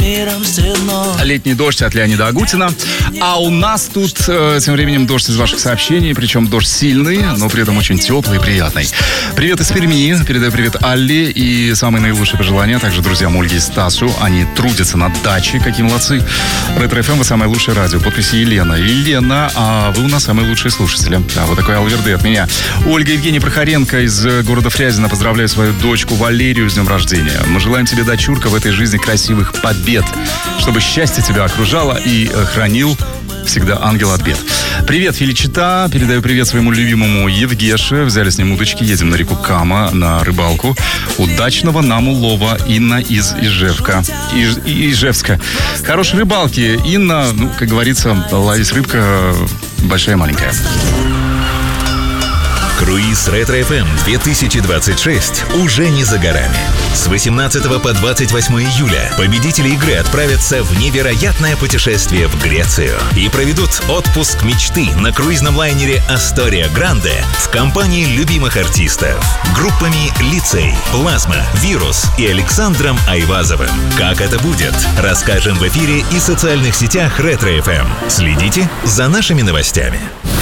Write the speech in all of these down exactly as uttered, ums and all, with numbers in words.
«Летний дождь» от Леонида Агутина. А у нас тут э, тем временем дождь из ваших сообщений. Причем дождь сильный, но при этом очень теплый и приятный. Привет из Перми. Передаю привет Алле и самые наилучшие пожелания. Также друзьям Ольге и Стасу. Они трудятся на даче. Какие молодцы. Ретро-эф эм, вы самое лучшее радио. Подписи Елена. Елена, а вы у нас самые лучшие слушатели. Да, вот такой алверды от меня. Ольга Евгения Прохоренко из города Фрязино. Поздравляю свою дочку Валерию с днем рождения. Мы желаем тебе, дочурка, в этой жизни красивых побед. Чтобы счастье тебя окружало и хранил всегда ангел от бед. Привет, Феличита. Передаю привет своему любимому Евгеше. Взяли с ним удочки, едем на реку Кама на рыбалку. Удачного нам улова. Инна из Ижевска. Иж, Ижевска. Хорошей рыбалки. Инна, ну, как говорится, ловись рыбка большая и маленькая. Круиз Ретро-эф эм две тысячи двадцать шесть уже не за горами. С восемнадцатого по двадцать восьмое июля победители игры отправятся в невероятное путешествие в Грецию и проведут отпуск мечты на круизном лайнере «Астория Гранде» в компании любимых артистов. Группами «Лицей», «Плазма», «Вирус» и Александром Айвазовым. Как это будет, расскажем в эфире и социальных сетях Ретро-эф эм. Следите за нашими новостями.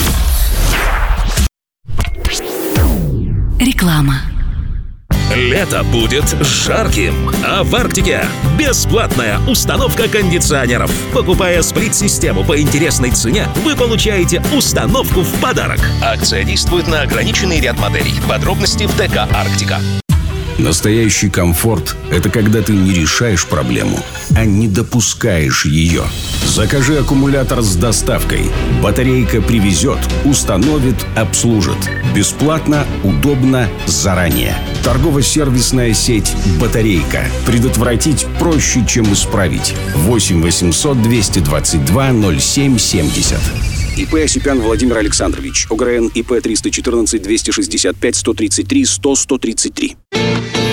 Реклама. Лето будет жарким, а в Арктике бесплатная установка кондиционеров. Покупая сплит-систему по интересной цене, вы получаете установку в подарок. Акция действует на ограниченный ряд моделей. Подробности в ДК «Арктика». Настоящий комфорт – это когда ты не решаешь проблему, а не допускаешь ее. Закажи аккумулятор с доставкой. Батарейка привезет, установит, обслужит. Бесплатно, удобно, заранее. Торгово-сервисная сеть «Батарейка». Предотвратить проще, чем исправить. восемь восемьсот двести двадцать два ноль семь семьдесят. ИП Осипян Владимир Александрович. ОГРН ИП триста четырнадцать двести шестьдесят пять сто тридцать три сто сто тридцать три.